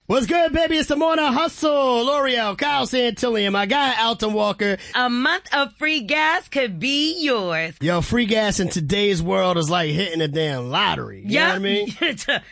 What's good, baby? It's the Morning Hustle. L'Oreal, Kyle Santillan, my guy, Alton Walker. A month of free gas could be yours. Yo, free gas in today's world is like hitting a damn lottery. You know what I mean?